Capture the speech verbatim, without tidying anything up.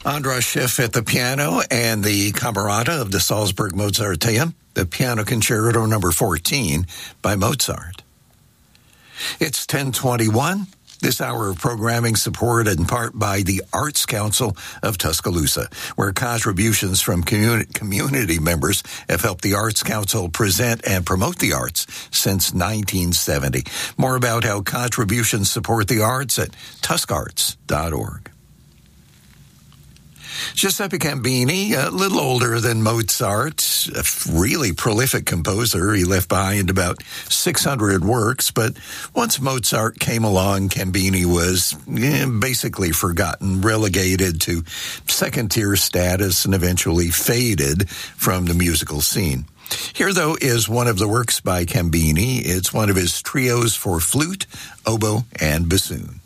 Andras Schiff at the piano and the Camerata of the Salzburg Mozarteum, the Piano Concerto number fourteen by Mozart. It's ten twenty-one. This hour of programming supported in part by the Arts Council of Tuscaloosa, where contributions from communi- community members have helped the Arts Council present and promote the arts since nineteen seventy. More about how contributions support the arts at tusk arts dot org. Giuseppe Cambini, a little older than Mozart, a really prolific composer. He left behind about six hundred works, but once Mozart came along, Cambini was eh, basically forgotten, relegated to second-tier status, and eventually faded from the musical scene. Here, though, is one of the works by Cambini. It's one of his trios for flute, oboe, and bassoon.